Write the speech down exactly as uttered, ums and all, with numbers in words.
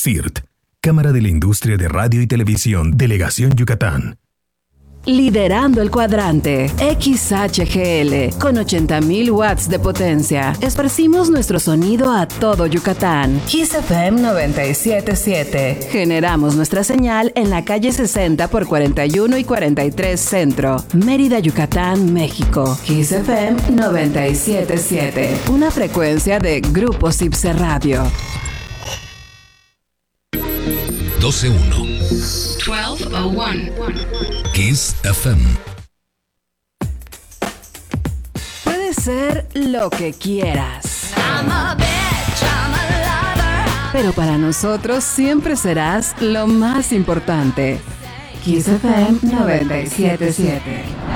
C I R T, Cámara de la Industria de Radio y Televisión, Delegación Yucatán. Liderando el cuadrante, X H G L, con ochenta mil watts de potencia. Esparcimos nuestro sonido a todo Yucatán. Kiss F M noventa y siete punto siete. Generamos nuestra señal en la calle sesenta por cuarenta y uno y cuarenta y tres Centro, Mérida, Yucatán, México. Kiss F M noventa y siete punto siete. Una frecuencia de Grupo Cipse Radio. doce uno. doce oh uno. Kiss F M. Puede ser lo que quieras. I'm a bitch, I'm a lover. Pero para nosotros siempre serás lo más importante. Kiss F M noventa y siete punto siete.